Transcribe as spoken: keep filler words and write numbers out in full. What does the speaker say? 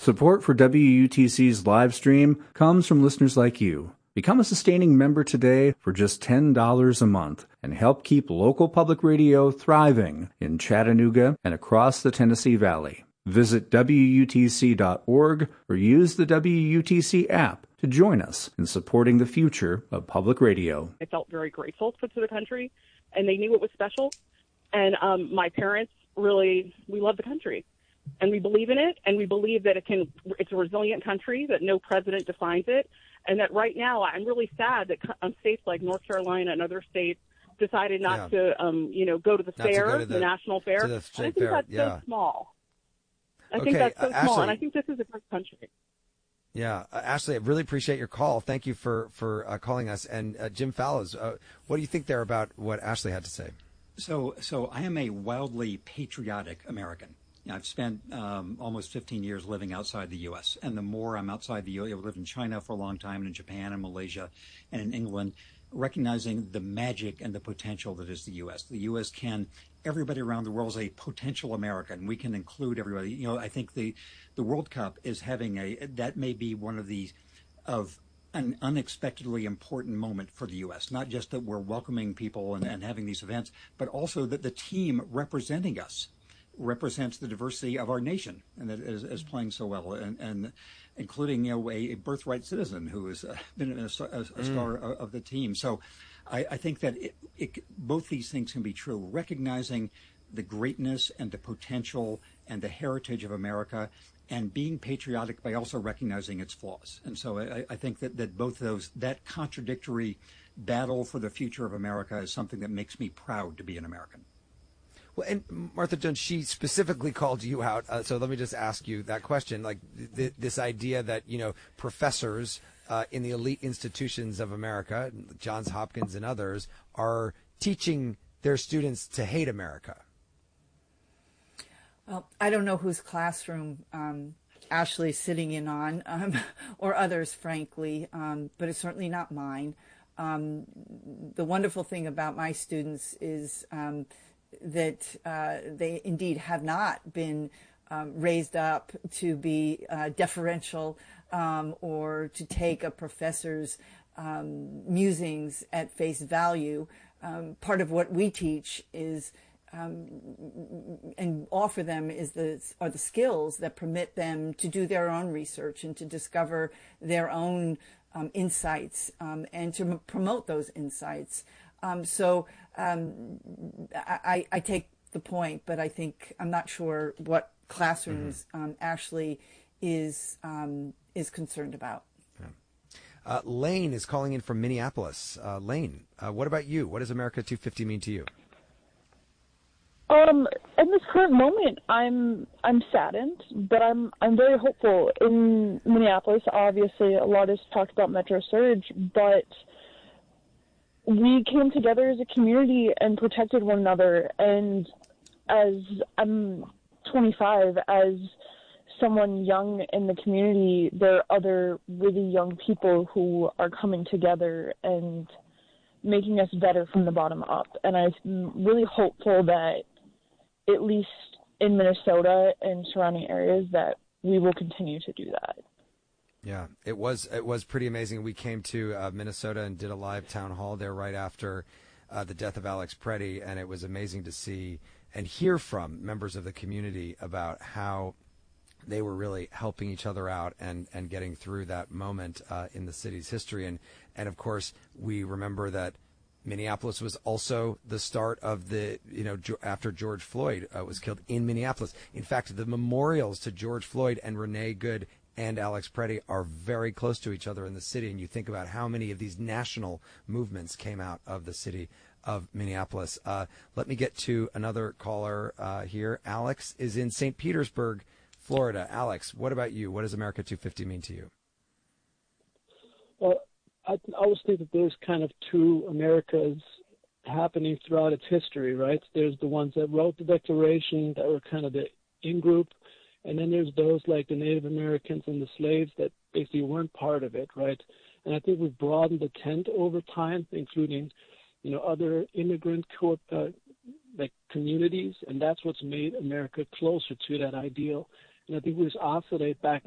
Support for W U T C's live stream comes from listeners like you. Become a sustaining member today for just ten dollars a month and help keep local public radio thriving in Chattanooga and across the Tennessee Valley. Visit W U T C dot org or use the W U T C app to join us in supporting the future of public radio. I felt very grateful to the country, and they knew it was special. And um, my parents really, we love the country. And we believe in it, and we believe that it can. It's a resilient country, that no president defines it, and that right now I'm really sad that um, states like North Carolina and other states decided not yeah. to, um, you know, go to the not fair, to to the, the national fair. To the I think fair. that's yeah. so small. I okay. think that's so uh, small, Ashley, and I think this is a great country. Yeah, uh, Ashley, I really appreciate your call. Thank you for for uh, calling us. And uh, Jim Fallows, uh, what do you think there about what Ashley had to say? So, so I am a wildly patriotic American. I've spent um, almost fifteen years living outside the U S, and the more I'm outside the U S, I lived in China for a long time, and in Japan and Malaysia and in England, recognizing the magic and the potential that is the U S. The U S can, everybody around the world is a potential American. We can include everybody. You know, I think the, the World Cup is having a, that may be one of the, of an unexpectedly important moment for the U S. Not just that we're welcoming people and, and having these events, but also that the team representing us represents the diversity of our nation, and that is, is playing so well, and, and including, you know, a, a birthright citizen who has uh, been a, a, a star mm. of the team. So I, I think that it, it, both these things can be true, recognizing the greatness and the potential and the heritage of America, and being patriotic by also recognizing its flaws. And so I, I think that, that both those, that contradictory battle for the future of America is something that makes me proud to be an American. Well, and Martha Jones, she specifically called you out. Uh, so let me just ask you that question, like th- this idea that, you know, professors uh, in the elite institutions of America, Johns Hopkins and others, are teaching their students to hate America. Well, I don't know whose classroom um, Ashley's sitting in on, um, or others, frankly, um, but it's certainly not mine. Um, the wonderful thing about my students is um, that uh, they indeed have not been um, raised up to be uh, deferential um, or to take a professor's um, musings at face value. Um, part of what we teach is um, and offer them is the are the skills that permit them to do their own research and to discover their own um, insights um, and to m- promote those insights. Um, so um, I, I take the point, but I think I'm not sure what classrooms mm-hmm. um, Ashley is um, is concerned about. Yeah. Uh, Lane is calling in from Minneapolis. Uh, Lane, uh, what about you? What does America two fifty mean to you? Um, in this current moment, I'm I'm saddened, but I'm I'm very hopeful. In Minneapolis, obviously, a lot is talked about Metro Surge, but we came together as a community and protected one another. And as I'm twenty-five, as someone young in the community, there are other really young people who are coming together and making us better from the bottom up. And I'm really hopeful that at least in Minnesota and surrounding areas that we will continue to do that. Yeah, it was it was pretty amazing. We came to uh, Minnesota and did a live town hall there right after uh, the death of Alex Preddy, and it was amazing to see and hear from members of the community about how they were really helping each other out and, and getting through that moment uh, in the city's history. And, and, of course, we remember that Minneapolis was also the start of the, you know, after George Floyd uh, was killed in Minneapolis. In fact, the memorials to George Floyd and Renee Good and Alex Preddy are very close to each other in the city. And you think about how many of these national movements came out of the city of Minneapolis. Uh, let me get to another caller uh, here. Alex is in Saint Petersburg, Florida. Alex, what about you? What does America two fifty mean to you? Well, I always think that there's kind of two Americas happening throughout its history, right? There's the ones that wrote the Declaration that were kind of the in-group, and then there's those like the Native Americans and the slaves that basically weren't part of it, right? And I think we've broadened the tent over time, including, you know, other immigrant co- uh, like communities, and that's what's made America closer to that ideal. And I think we just oscillate back